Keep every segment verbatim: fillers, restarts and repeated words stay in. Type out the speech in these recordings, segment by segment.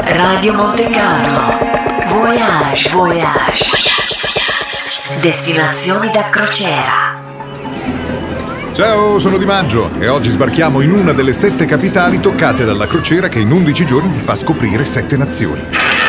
Radio Monte Carlo. Voyage, voyage. Destinazioni da crociera. Ciao, sono Di Maggio e oggi sbarchiamo in una delle sette capitali toccate dalla crociera che in undici giorni vi fa scoprire sette nazioni.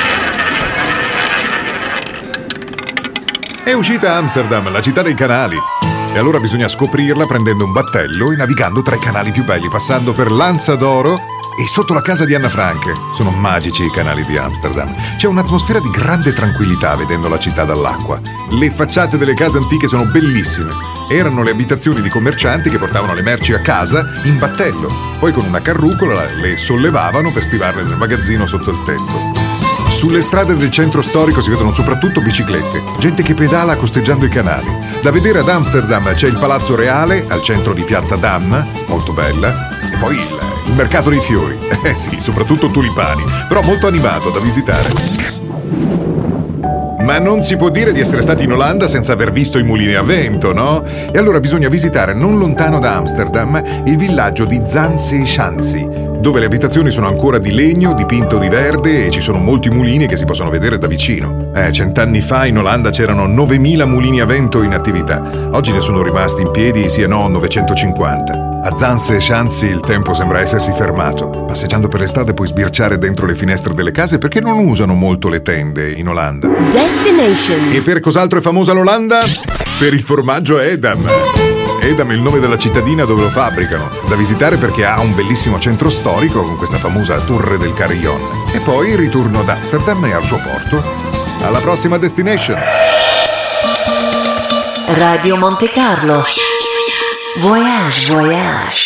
È uscita Amsterdam, la città dei canali. E allora bisogna scoprirla prendendo un battello e navigando tra i canali più belli, passando per Lanza d'Oro e sotto la casa di Anna Frank. Sono magici i canali di Amsterdam. C'è un'atmosfera di grande tranquillità vedendo la città dall'acqua. Le facciate delle case antiche sono bellissime. Erano le abitazioni di commercianti che portavano le merci a casa in battello. Poi con una carrucola le sollevavano per stivarle nel magazzino sotto il tetto. Sulle strade del centro storico si vedono soprattutto biciclette, gente che pedala costeggiando i canali. Da vedere ad Amsterdam c'è il Palazzo Reale al centro di Piazza Dam, molto bella, e poi il, il mercato dei fiori. Eh sì, soprattutto tulipani, però molto animato da visitare. Ma non si può dire di essere stati in Olanda senza aver visto i mulini a vento, no? E allora bisogna visitare non lontano da Amsterdam il villaggio di Zaanse-Schans, dove le abitazioni sono ancora di legno dipinto di verde e ci sono molti mulini che si possono vedere da vicino. Eh, cent'anni fa in Olanda c'erano novemila mulini a vento in attività. Oggi ne sono rimasti in piedi, sì e no, novecentocinquanta. A Zaanse-Schans il tempo sembra essersi fermato. Passeggiando per le strade puoi sbirciare dentro le finestre delle case perché non usano molto le tende in Olanda. Destination. E per cos'altro è famosa l'Olanda? Per il formaggio Edam. Edam è il nome della cittadina dove lo fabbricano, da visitare perché ha un bellissimo centro storico con questa famosa Torre del Carillon. E poi il ritorno ad Amsterdam e al suo porto. Alla prossima destination! Radio Monte Carlo. Voyage, voyage.